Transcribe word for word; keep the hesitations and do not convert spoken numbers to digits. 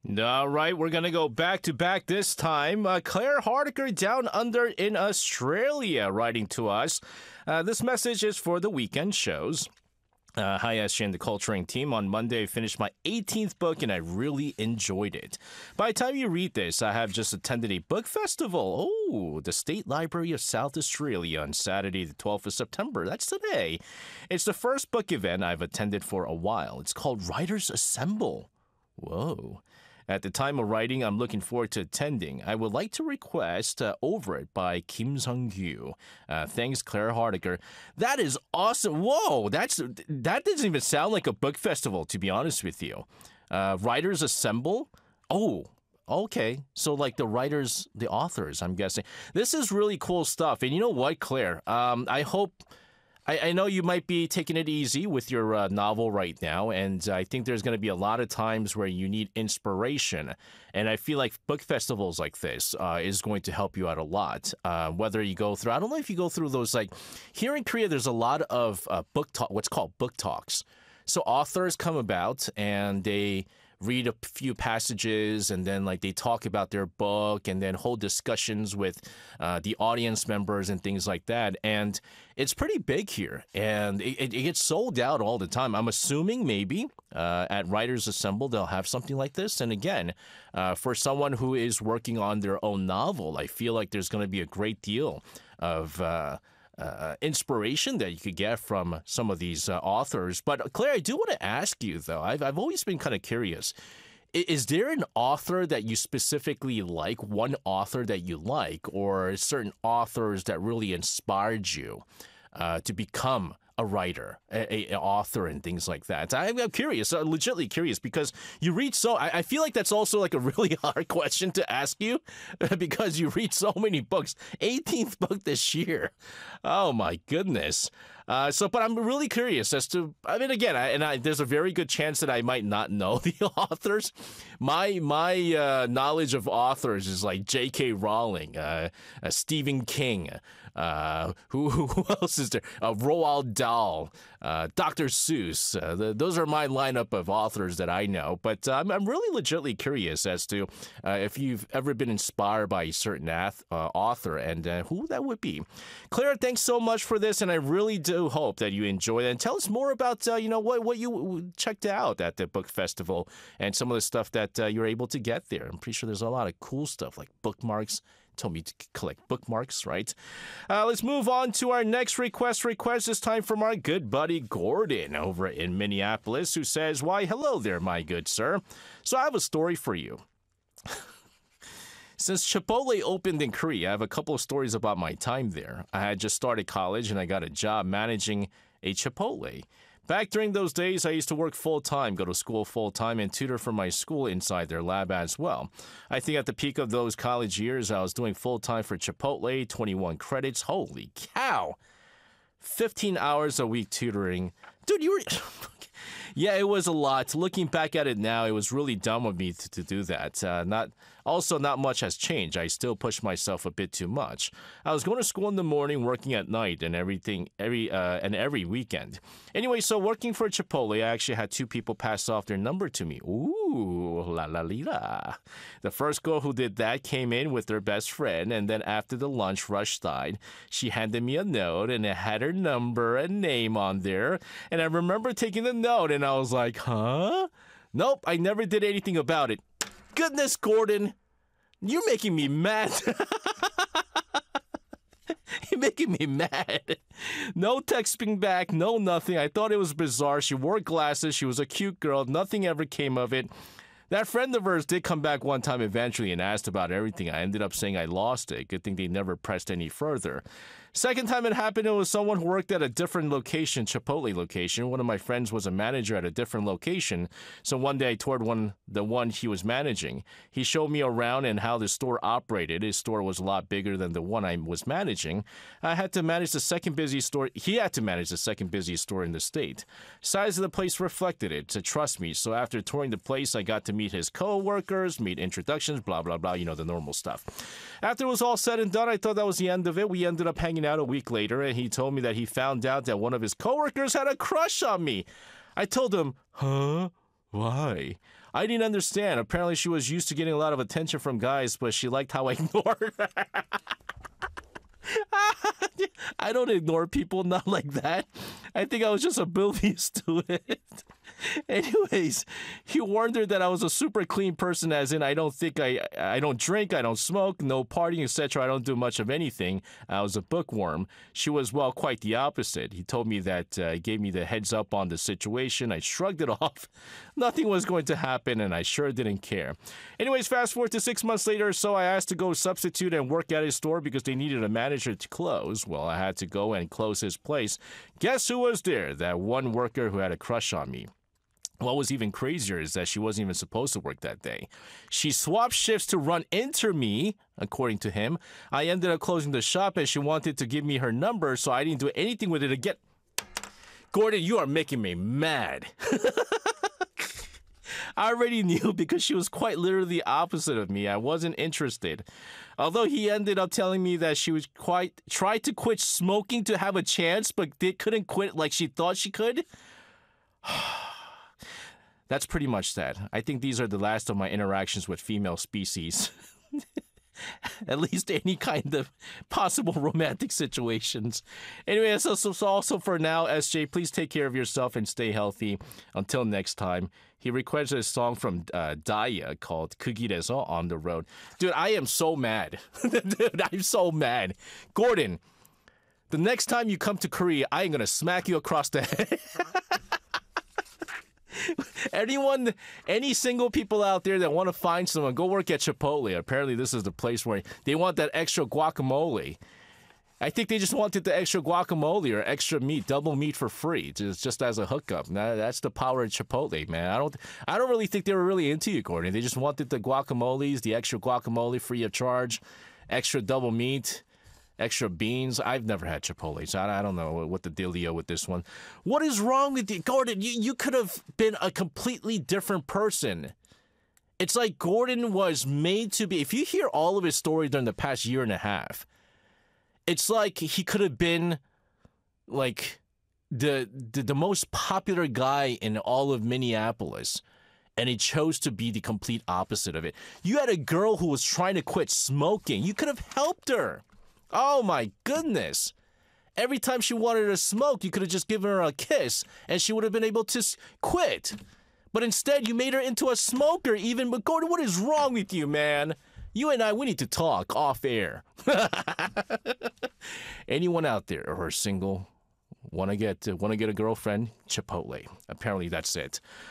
All right, we're going to go back to back this time. Uh, Claire Hardiker down under in Australia writing to us. Uh, this message is for the weekend shows. Uh, hi, S J and the Culturing team. On Monday, I finished my eighteenth book and I really enjoyed it. By the time you read this, I have just attended a book festival. Oh, the State Library of South Australia on Saturday, the twelfth of September. That's today. It's the first book event I've attended for a while. It's called Writers Assemble. Whoa. At the time of writing, I'm looking forward to attending. I would like to request uh, Over It by Kim Sung-gyu. Uh, thanks, Claire Hardiker. That is awesome. Whoa, that's that doesn't even sound like a book festival, to be honest with you. Uh, writers Assemble? Oh, okay. So like the writers, the authors, I'm guessing. This is really cool stuff. And you know what, Claire? Um, I hope... I, I know you might be taking it easy with your uh, novel right now, and I think there's going to be a lot of times where you need inspiration. And I feel like book festivals like this uh, is going to help you out a lot. Uh, whether you go through, I don't know if you go through those, like, here in Korea, there's a lot of uh, book talk, what's called book talks. So authors come about and they read a few passages and then like they talk about their book and then hold discussions with uh, the audience members and things like that. And it's pretty big here and it, it gets sold out all the time. I'm assuming maybe uh, at Writers Assemble they'll have something like this. And again, uh, for someone who is working on their own novel, I feel like there's going to be a great deal of uh, Uh, inspiration that you could get from some of these uh, authors. But Claire, I do want to ask you though, I've, I've always been kind of curious. Is, is there an author that you specifically like, one author that you like, or certain authors that really inspired you uh, to become a writer, a, a author, and things like that? I'm, I'm curious, uh, legitimately curious, because you read so. I, I feel like that's also like a really hard question to ask you, because you read so many books. eighteenth book this year. Oh my goodness. Uh, so, but I'm really curious as to. I mean, again, I, and I, there's a very good chance that I might not know the authors. My my uh, knowledge of authors is like J K. Rowling, uh, uh, Stephen King. Uh, who, who else is there? Uh, Roald Dahl, uh, Doctor Seuss. Uh, the, those are my lineup of authors that I know. But uh, I'm, I'm really legitimately curious as to uh, if you've ever been inspired by a certain ath- uh, author and uh, who that would be. Claire, thanks so much for this, and I really do hope that you enjoyed it. And tell us more about uh, you know what what you checked out at the book festival and some of the stuff that uh, you're able to get there. I'm pretty sure there's a lot of cool stuff like bookmarks. Told me to collect bookmarks, right? Uh, let's move on to our next request. Request this time from our good buddy Gordon over in Minneapolis, who says, "Why, hello there, my good sir. So I have a story for you. Since Chipotle opened in Korea, I have a couple of stories about my time there. I had just started college and I got a job managing a Chipotle. Back during those days, I used to work full-time, go to school full-time, and tutor for my school inside their lab as well. I think at the peak of those college years, I was doing full-time for Chipotle, twenty-one credits. Holy cow! fifteen hours a week tutoring. Dude, you were... Yeah, it was a lot. Looking back at it now, it was really dumb of me to, to do that. Uh, not also, not much has changed. I still push myself a bit too much. I was going to school in the morning, working at night, and everything, every uh, and every weekend. Anyway, so working for Chipotle, I actually had two people pass off their number to me. Ooh, la la la. The first girl who did that came in with her best friend, and then after the lunch rush died, she handed me a note, and it had her number and name on there. And I remember taking the note, and I was like, huh? Nope, I never did anything about it. Goodness, Gordon, you're making me mad. You're making me mad. No texting back, no nothing. I thought it was bizarre. She wore glasses. She was a cute girl. Nothing ever came of it. That friend of hers did come back one time eventually and asked about everything. I ended up saying I lost it. Good thing they never pressed any further. Second time it happened, it was someone who worked at a different location, Chipotle location. One of my friends was a manager at a different location, so one day I toured one, the one he was managing. He showed me around and how the store operated. His store was a lot bigger than the one I was managing. I had to manage the second busiest store. He had to manage the second busiest store in the state. Size of the place reflected it, to trust me. So after touring the place, I got to meet his co-workers, meet introductions, blah, blah, blah, you know, the normal stuff. After it was all said and done, I thought that was the end of it. We ended up hanging out a week later, and he told me that he found out that one of his coworkers had a crush on me. I told him, huh? Why? I didn't understand. Apparently, she was used to getting a lot of attention from guys, but she liked how I ignored her. I don't ignore people, not like that. I think I was just oblivious to it. Anyways, he warned her that I was a super clean person, as in I don't think I I don't drink, I don't smoke, no partying, et cetera. I don't do much of anything. I was a bookworm. She was, well, quite the opposite. He told me that, uh, he gave me the heads up on the situation. I shrugged it off. Nothing was going to happen, and I sure didn't care. Anyways, fast forward to six months later or so, I asked to go substitute and work at his store because they needed a manager to close. Well, I had to go and close his place. Guess who was there? That one worker who had a crush on me. What was even crazier is that she wasn't even supposed to work that day. She swapped shifts to run into me, according to him. I ended up closing the shop and she wanted to give me her number, so I didn't do anything with it again. Gordon, you are making me mad. I already knew because she was quite literally the opposite of me. I wasn't interested. Although he ended up telling me that she was quite tried to quit smoking to have a chance, but they couldn't quit like she thought she could. That's pretty much that. I think these are the last of my interactions with female species. At least any kind of possible romantic situations. Anyway, so, so, so also for now, S J, please take care of yourself and stay healthy. Until next time. He requested a song from uh, Daya called 그길에서 On the Road. Dude, I am so mad. Dude, I'm so mad. Gordon, the next time you come to Korea, I am going to smack you across the head. Anyone, any single people out there that want to find someone, go work at Chipotle. Apparently, this is the place where they want that extra guacamole. I think they just wanted the extra guacamole or extra meat, double meat for free, just just as a hookup. Now, that's the power of Chipotle, man. I don't, I don't really think they were really into you, Gordon. They just wanted the guacamoles, the extra guacamole free of charge, extra double meat. Extra beans. I've never had Chipotle, so I, I don't know what the dealio with this one. What is wrong with you? Gordon, you, you could have been a completely different person. It's like Gordon was made to be... If you hear all of his stories during the past year and a half, it's like he could have been like the, the, the most popular guy in all of Minneapolis, and he chose to be the complete opposite of it. You had a girl who was trying to quit smoking. You could have helped her. Oh my goodness. Every time she wanted to smoke, you could have just given her a kiss and she would have been able to quit. But instead, you made her into a smoker even. But Gordon, what is wrong with you, man? You and I, we need to talk off air. Anyone out there who are single, want to get want to get a girlfriend? Chipotle. Apparently, that's it.